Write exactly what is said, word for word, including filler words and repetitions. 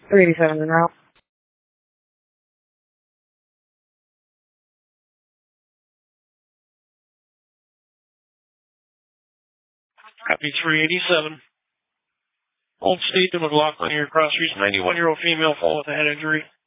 three eighty-seven en route. Copy three eighty-seven. Old State to McLaughlin here, cross street, ninety-one-year-old female fall with a head injury.